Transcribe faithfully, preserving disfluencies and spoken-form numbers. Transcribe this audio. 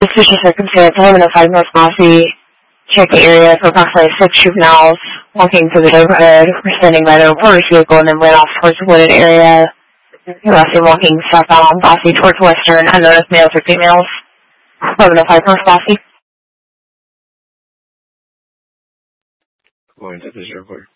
Suspicious circumstance, eleven oh five North Mossy. Check the area for approximately six juveniles walking through the neighborhood, were standing by their reporter's vehicle and then went off towards the wooded area. They were also walking southbound on Bossy towards Western, unknown if males or females. eleven oh five North Bossy. Going to this report.